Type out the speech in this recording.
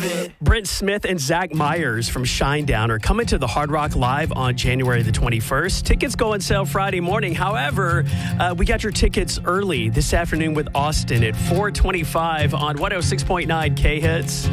Brent Smith and Zach Myers from Shinedown are coming to the Hard Rock Live on January the 21st. Tickets go on sale Friday morning. However, we got your tickets early this afternoon with Austin at 4:25 on 106.9 K-Hits.